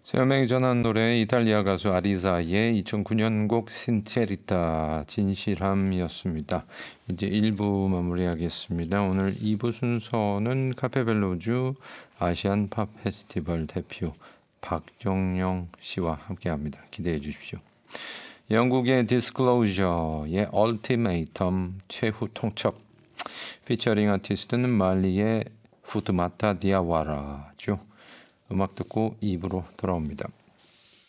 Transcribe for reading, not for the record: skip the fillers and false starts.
세명이 전한 노래 이탈리아 가수 아리사의 2009년 곡 신체리타 진실함이었습니다. 이제 1부 마무리하겠습니다. 오늘 2부 순서는 카페벨로주 아시안 팝 페스티벌 대표 박정영 씨와 함께합니다. 기대해 주십시오. 영국의 디스클로저의 얼티메이텀 최후 통첩 피처링 아티스트는 말리의 푸트마타 디아와라죠. 음악 듣고 2부로 돌아옵니다.